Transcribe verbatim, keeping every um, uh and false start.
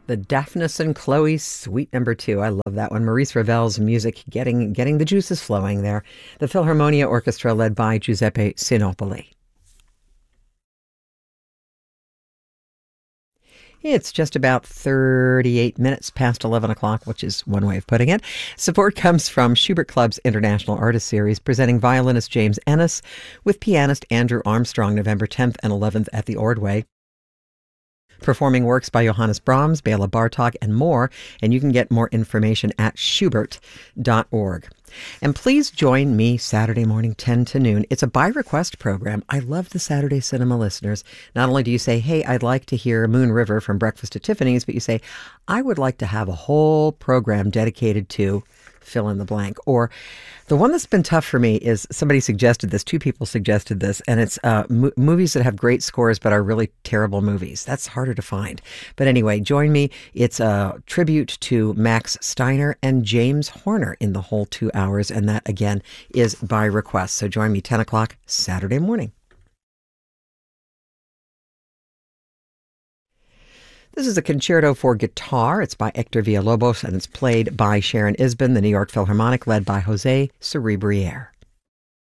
The Daphnis and Chloe Suite Number Two. I love that one. Maurice Ravel's music getting getting the juices flowing there. The Philharmonia Orchestra led by Giuseppe Sinopoli. It's just about thirty-eight minutes past eleven o'clock, which is one way of putting it. Support comes from Schubert Club's International Artist Series, presenting violinist James Ennis with pianist Andrew Armstrong November tenth and eleventh at the Ordway. Performing works by Johannes Brahms, Bela Bartok, and more, and you can get more information at schubert dot org. And please join me Saturday morning, ten to noon. It's a by-request program. I love the Saturday Cinema listeners. Not only do you say, hey, I'd like to hear Moon River from Breakfast at Tiffany's, but you say, I would like to have a whole program dedicated to fill in the blank. Or the one that's been tough for me is somebody suggested this, two people suggested this, and it's uh, mo- movies that have great scores but are really terrible movies. That's harder to find. But anyway, join me. It's a tribute to Max Steiner and James Horner in the whole two hours, and that, again, is by request. So join me ten o'clock Saturday morning. This is a concerto for guitar. It's by Hector Villalobos, and it's played by Sharon Isbin, the New York Philharmonic, led by Jose Cerebriere.